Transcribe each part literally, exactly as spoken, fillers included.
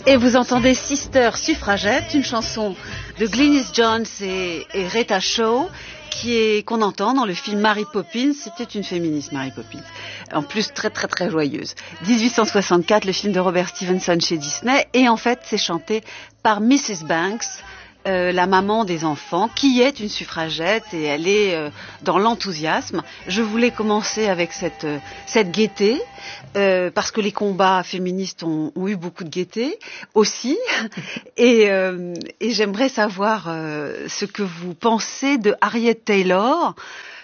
Et vous entendez Sister Suffragette, une chanson de Glynis Johns et, et Rita Shaw, qui est qu'on entend dans le film Mary Poppins. C'était une féministe, Mary Poppins, en plus très très très joyeuse. dix-huit cent soixante-quatre, le film de Robert Stevenson chez Disney, et en fait c'est chanté par missus Banks, Euh, la maman des enfants, qui est une suffragette, et elle est euh, dans l'enthousiasme. Je voulais commencer avec cette, euh, cette gaieté, euh, parce que les combats féministes ont, ont eu beaucoup de gaieté aussi, et, euh, et j'aimerais savoir euh, ce que vous pensez de Harriet Taylor,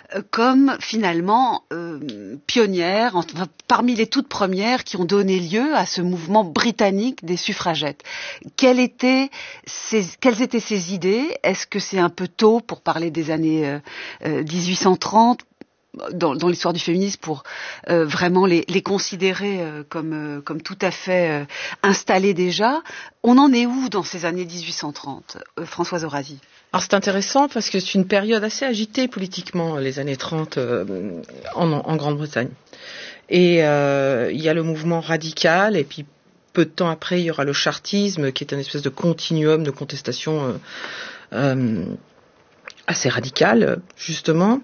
comme finalement euh, pionnière, enfin, parmi les toutes premières qui ont donné lieu à ce mouvement britannique des suffragettes. Quelles étaient ses, quelles étaient ses idées? Est-ce que c'est un peu tôt pour parler des années euh, euh, dix-huit cent trente dans, dans l'histoire du féminisme pour euh, vraiment les, les considérer euh, comme, euh, comme tout à fait euh, installées déjà? On en est où dans ces années dix-huit cent trente, euh, Françoise Orazi? Alors c'est intéressant parce que c'est une période assez agitée politiquement, les années trente euh, en, en Grande-Bretagne. Et euh, il y a le mouvement radical, et puis peu de temps après il y aura le chartisme, qui est une espèce de continuum de contestation euh, euh, assez radical, justement.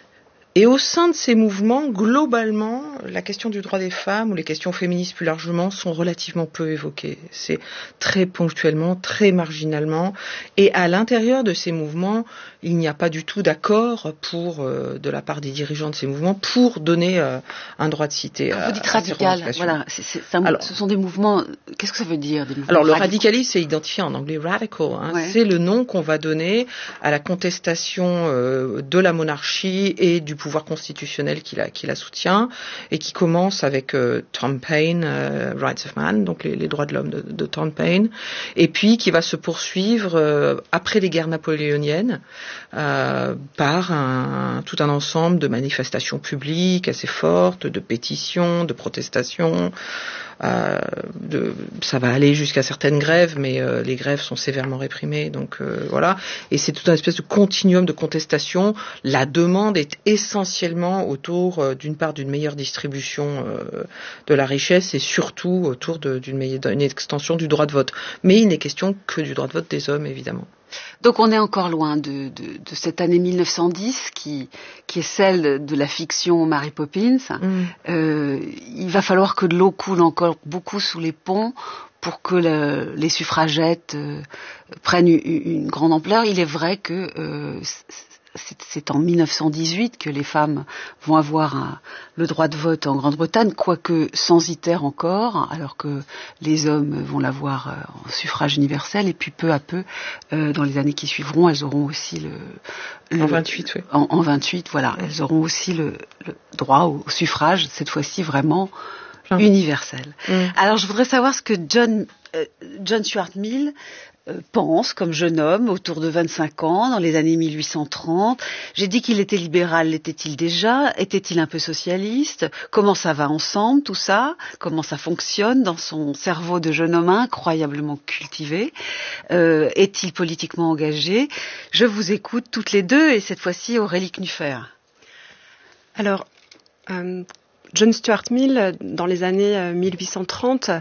Et au sein de ces mouvements, globalement, la question du droit des femmes ou les questions féministes plus largement sont relativement peu évoquées. C'est très ponctuellement, très marginalement. Et à l'intérieur de ces mouvements, il n'y a pas du tout d'accord pour, euh, de la part des dirigeants de ces mouvements, pour donner euh, un droit de cité. Quand à, vous dites radical, voilà, c'est, c'est, c'est un, alors, ce sont des mouvements. Qu'est-ce que ça veut dire, des mouvements Alors le radicaux? radicalisme, c'est identifié en anglais radical. Hein, ouais. C'est le nom qu'on va donner à la contestation euh, de la monarchie et du pouvoir constitutionnel qui la, qui la soutient, et qui commence avec euh, Tom Paine, euh, Rights of Man, donc les, les droits de l'homme de, de Tom Paine, et puis qui va se poursuivre euh, après les guerres napoléoniennes euh, par un, tout un ensemble de manifestations publiques assez fortes, de pétitions, de protestations. Euh, de, ça va aller jusqu'à certaines grèves, mais euh, les grèves sont sévèrement réprimées, donc euh, voilà. Et c'est tout un espèce de continuum de contestation. La demande est essentiellement autour, euh, d'une part, d'une meilleure distribution euh, de la richesse, et surtout autour de, d'une, meilleure, d'une extension du droit de vote. Mais il n'est question que du droit de vote des hommes, évidemment. Donc on est encore loin de, de, de cette année mille neuf cent dix qui, qui est celle de la fiction Mary Poppins. Mm. Euh, il va falloir que de l'eau coule encore beaucoup sous les ponts pour que le, les suffragettes euh, prennent une, une grande ampleur. Il est vrai que euh, c'est, c'est en mille neuf cent dix-huit que les femmes vont avoir un, le droit de vote en Grande-Bretagne, quoique censitaire encore, alors que les hommes vont l'avoir euh, en suffrage universel, et puis peu à peu, euh, dans les années qui suivront, elles auront aussi le... le en vingt-huit, oui. En, en vingt-huit, voilà, mmh. Elles auront aussi le, le droit au, au suffrage, cette fois-ci vraiment mmh. universel. Mmh. Alors je voudrais savoir ce que John, euh, John Stuart Mill pense comme jeune homme autour de vingt-cinq ans dans les années mille huit cent trente. J'ai dit qu'il était libéral, l'était-il déjà? Était-il un peu socialiste? Comment ça va ensemble tout ça? Comment ça fonctionne dans son cerveau de jeune homme incroyablement cultivé? euh, Est-il politiquement engagé? Je vous écoute toutes les deux, et cette fois-ci Aurélie Knuffer. Alors euh, John Stuart Mill, dans les années euh, mille huit cent trente,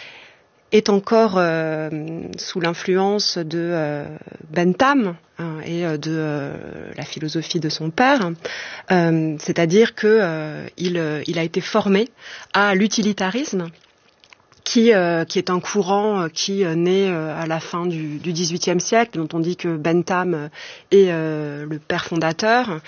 est encore euh, sous l'influence de euh, Bentham hein, et euh, de euh, la philosophie de son père, euh, c'est-à-dire que euh, il, il a été formé à l'utilitarisme, qui, euh, qui est un courant euh, qui euh, naît euh, à la fin du, du dix-huitième siècle, dont on dit que Bentham est euh, le père fondateur.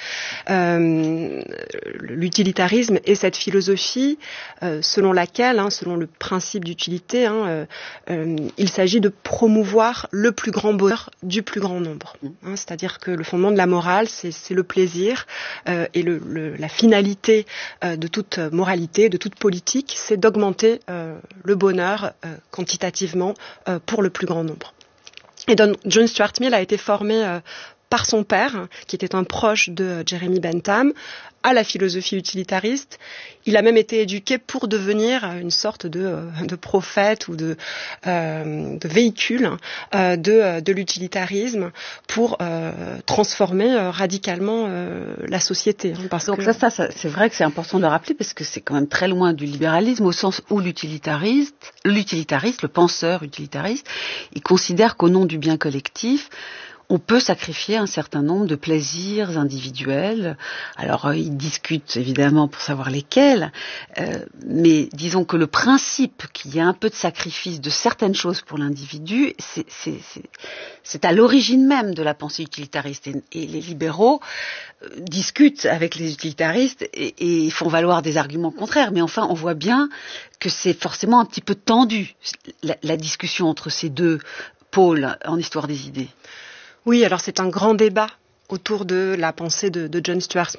Euh, l'utilitarisme est cette philosophie euh, selon laquelle, hein, selon le principe d'utilité, hein, euh, euh, il s'agit de promouvoir le plus grand bonheur du plus grand nombre. Hein, c'est-à-dire que le fondement de la morale, c'est, c'est le plaisir, euh, et le, le, la finalité euh, de toute moralité, de toute politique, c'est d'augmenter euh, le bonheur bonheur euh, quantitativement euh, pour le plus grand nombre. Et donc, John Stuart Mill a été formé euh, par son père, qui était un proche de Jeremy Bentham, à la philosophie utilitariste. Il a même été éduqué pour devenir une sorte de, de prophète ou de, euh, de véhicule euh, de, de l'utilitarisme pour euh, transformer euh, radicalement euh, la société. Hein, parce Donc que... ça, ça, ça, c'est vrai que c'est important de le rappeler parce que c'est quand même très loin du libéralisme au sens où l'utilitariste, l'utilitariste, le penseur utilitariste, il considère qu'au nom du bien collectif, on peut sacrifier un certain nombre de plaisirs individuels. Alors, euh, ils discutent évidemment pour savoir lesquels, euh, mais disons que le principe qu'il y a un peu de sacrifice de certaines choses pour l'individu, c'est, c'est, c'est, c'est à l'origine même de la pensée utilitariste. Et, et les libéraux euh, discutent avec les utilitaristes et, et font valoir des arguments contraires. Mais enfin, on voit bien que c'est forcément un petit peu tendu, la, la discussion entre ces deux pôles en histoire des idées. Oui, alors c'est un grand débat autour de la pensée de, de John Stuart